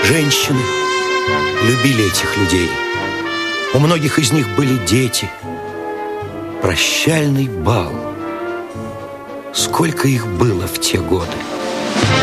Женщины любили этих людей. У многих из них были дети. Прощальный бал. Сколько их было в те годы?